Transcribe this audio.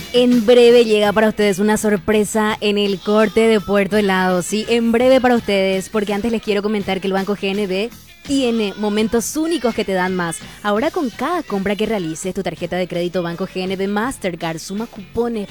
En breve llega para ustedes una sorpresa en el corte de Puerto Helado, sí, en breve para ustedes, porque antes les quiero comentar que el Banco GNB tiene momentos únicos que te dan más. Ahora con cada compra que realices tu tarjeta de crédito Banco GNB Mastercard suma cupones